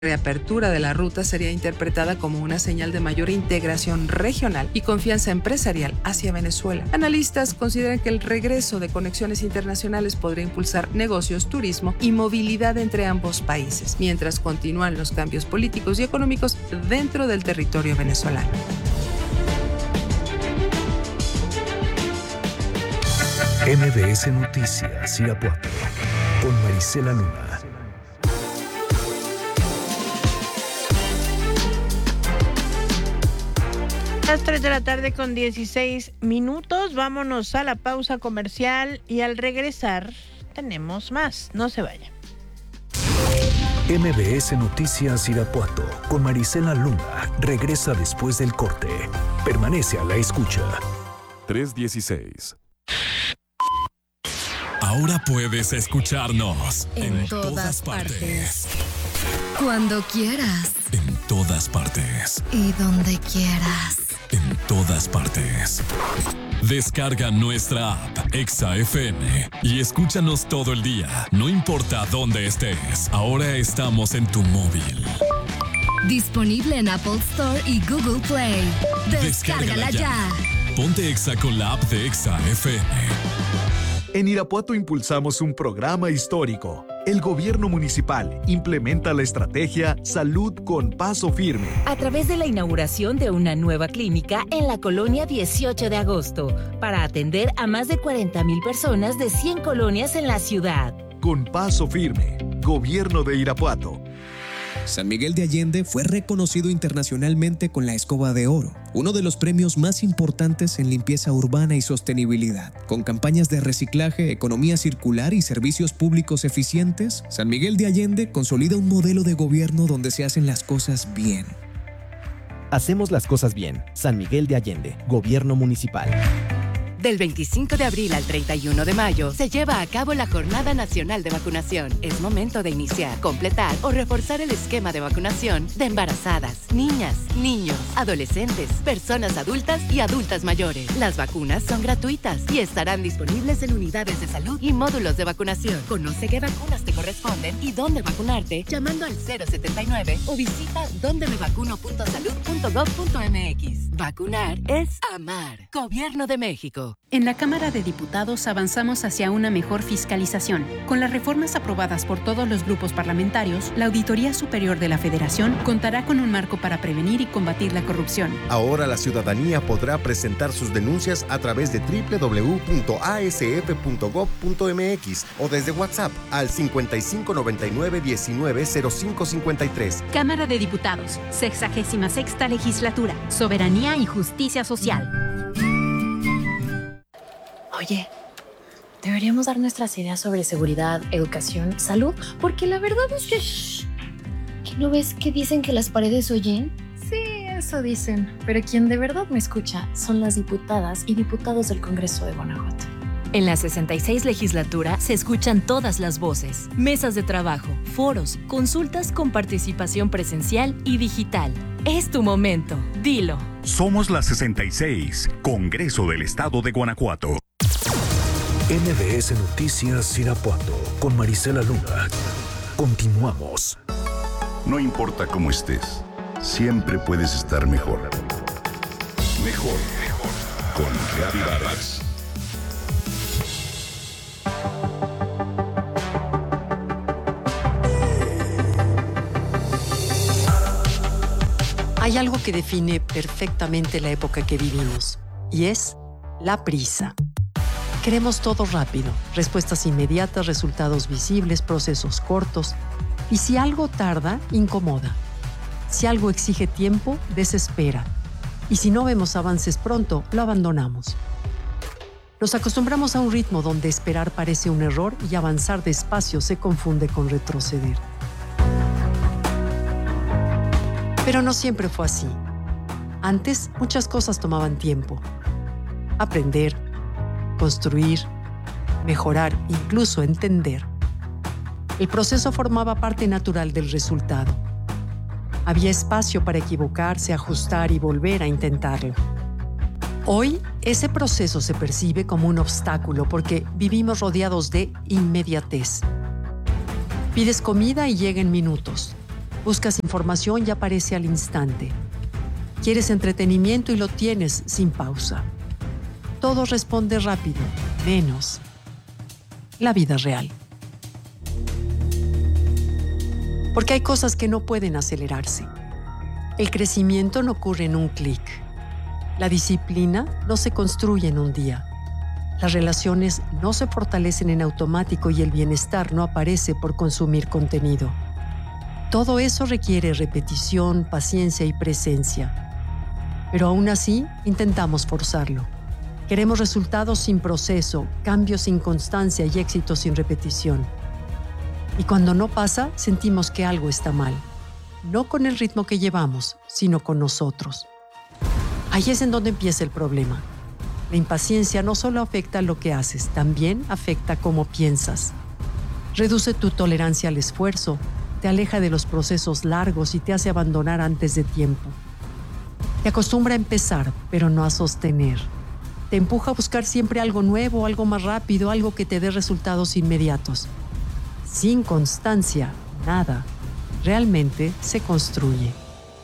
reapertura de la ruta sería interpretada como una señal de mayor integración regional y confianza empresarial hacia Venezuela. Analistas consideran que el regreso de conexiones internacionales podría impulsar negocios, turismo y movilidad entre ambos países, mientras continúan los cambios políticos y económicos dentro del territorio venezolano. MBS Noticias Irapuato con Marisela Luna. Las 3 de la tarde con 16 minutos. Vámonos a la pausa comercial y al regresar tenemos más. No se vaya. MBS Noticias Irapuato con Marisela Luna regresa después del corte. Permanece a la escucha. 3:16. Ahora puedes escucharnos en todas partes. Cuando quieras. En todas partes. Y donde quieras. En todas partes. Descarga nuestra app Exa FM y escúchanos todo el día, no importa dónde estés. Ahora estamos en tu móvil. Disponible en Apple Store y Google Play. Descárgala ya. Ponte Exa con la app de Exa FM. En Irapuato impulsamos un programa histórico. El gobierno municipal implementa la estrategia Salud con Paso Firme. A través de la inauguración de una nueva clínica en la colonia 18 de agosto, para atender a más de 40,000 personas de 100 colonias en la ciudad. Con Paso Firme, Gobierno de Irapuato. San Miguel de Allende fue reconocido internacionalmente con la Escoba de Oro, uno de los premios más importantes en limpieza urbana y sostenibilidad. Con campañas de reciclaje, economía circular y servicios públicos eficientes, San Miguel de Allende consolida un modelo de gobierno donde se hacen las cosas bien. Hacemos las cosas bien. San Miguel de Allende, Gobierno Municipal. Del 25 de abril al 31 de mayo se lleva a cabo la Jornada Nacional de Vacunación. Es momento de iniciar, completar o reforzar el esquema de vacunación de embarazadas, niñas, niños, adolescentes, personas adultas y adultas mayores. Las vacunas son gratuitas y estarán disponibles en unidades de salud y módulos de vacunación. Conoce qué vacunas te corresponden y dónde vacunarte llamando al 079 o visita dondemevacuno.salud.gov.mx. Vacunar es amar. Gobierno de México. En la Cámara de Diputados avanzamos hacia una mejor fiscalización. Con las reformas aprobadas por todos los grupos parlamentarios, la Auditoría Superior de la Federación contará con un marco para prevenir y combatir la corrupción. Ahora la ciudadanía podrá presentar sus denuncias a través de www.asf.gov.mx o desde WhatsApp al 5599-190553. Cámara de Diputados, 66ª Legislatura, Soberanía y Justicia Social. Oye, deberíamos dar nuestras ideas sobre seguridad, educación, salud, porque la verdad es que... ¿Que no ves que dicen que las paredes oyen? Sí, eso dicen, pero quien de verdad me escucha son las diputadas y diputados del Congreso de Guanajuato. En la 66 legislatura se escuchan todas las voces, mesas de trabajo, foros, consultas con participación presencial y digital. Es tu momento, dilo. Somos la 66, Congreso del Estado de Guanajuato. MBS Noticias Irapuato con Marisela Luna. Continuamos. No importa cómo estés, siempre puedes estar mejor. Mejor, mejor. Con Gaby Vargas. Hay algo que define perfectamente la época que vivimos, y es la prisa. Queremos todo rápido, respuestas inmediatas, resultados visibles, procesos cortos. Y si algo tarda, incomoda. Si algo exige tiempo, desespera. Y si no vemos avances pronto, lo abandonamos. Nos acostumbramos a un ritmo donde esperar parece un error y avanzar despacio se confunde con retroceder. Pero no siempre fue así. Antes, muchas cosas tomaban tiempo. Aprender, construir, mejorar, incluso entender. El proceso formaba parte natural del resultado. Había espacio para equivocarse, ajustar y volver a intentarlo. Hoy, ese proceso se percibe como un obstáculo porque vivimos rodeados de inmediatez. Pides comida y llega en minutos. Buscas información y aparece al instante. Quieres entretenimiento y lo tienes sin pausa. Todo responde rápido, menos la vida real. Porque hay cosas que no pueden acelerarse. El crecimiento no ocurre en un clic. La disciplina no se construye en un día. Las relaciones no se fortalecen en automático y el bienestar no aparece por consumir contenido. Todo eso requiere repetición, paciencia y presencia. Pero aún así, intentamos forzarlo. Queremos resultados sin proceso, cambios sin constancia y éxitos sin repetición. Y cuando no pasa, sentimos que algo está mal. No con el ritmo que llevamos, sino con nosotros. Ahí es en donde empieza el problema. La impaciencia no solo afecta lo que haces, también afecta cómo piensas. Reduce tu tolerancia al esfuerzo, te aleja de los procesos largos y te hace abandonar antes de tiempo. Te acostumbra a empezar, pero no a sostener. Te empuja a buscar siempre algo nuevo, algo más rápido, algo que te dé resultados inmediatos. Sin constancia, nada realmente se construye.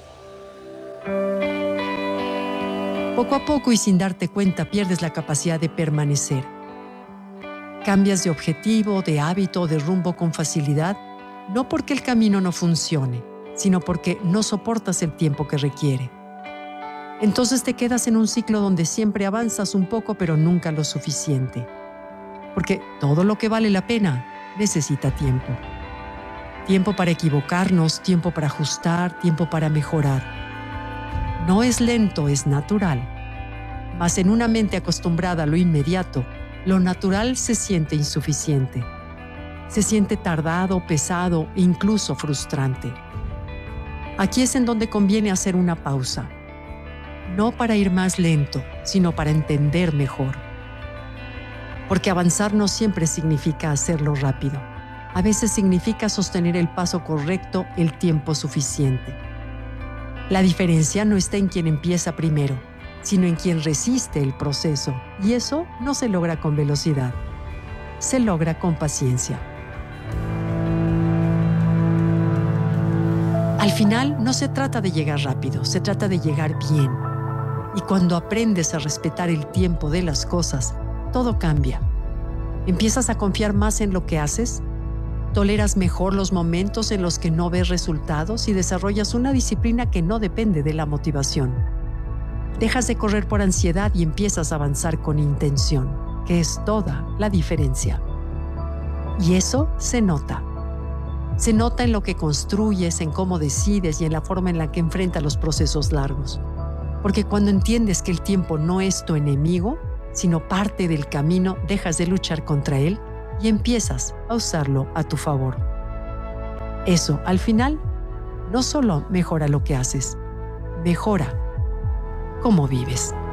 Poco a poco y sin darte cuenta pierdes la capacidad de permanecer. Cambias de objetivo, de hábito, de rumbo con facilidad, no porque el camino no funcione, sino porque no soportas el tiempo que requiere. Entonces te quedas en un ciclo donde siempre avanzas un poco pero nunca lo suficiente. Porque todo lo que vale la pena necesita tiempo. Tiempo para equivocarnos, tiempo para ajustar, tiempo para mejorar. No es lento, es natural. Mas en una mente acostumbrada a lo inmediato, lo natural se siente insuficiente. Se siente tardado, pesado e incluso frustrante. Aquí es en donde conviene hacer una pausa. No para ir más lento, sino para entender mejor. Porque avanzar no siempre significa hacerlo rápido. A veces significa sostener el paso correcto el tiempo suficiente. La diferencia no está en quien empieza primero, sino en quien resiste el proceso. Y eso no se logra con velocidad. Se logra con paciencia. Al final, no se trata de llegar rápido, se trata de llegar bien. Y cuando aprendes a respetar el tiempo de las cosas, todo cambia. Empiezas a confiar más en lo que haces, toleras mejor los momentos en los que no ves resultados y desarrollas una disciplina que no depende de la motivación. Dejas de correr por ansiedad y empiezas a avanzar con intención, que es toda la diferencia. Y eso se nota. Se nota en lo que construyes, en cómo decides y en la forma en la que enfrentas los procesos largos. Porque cuando entiendes que el tiempo no es tu enemigo, sino parte del camino, dejas de luchar contra él y empiezas a usarlo a tu favor. Eso, al final, no solo mejora lo que haces, mejora cómo vives.